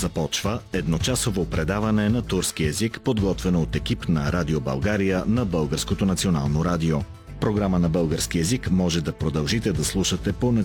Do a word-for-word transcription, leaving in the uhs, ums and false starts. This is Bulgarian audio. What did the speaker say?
Започва едночасово предаване на турски език, подготвено от екип на Радио България на Българското национално радио. Програма на български език може да продължите да слушате по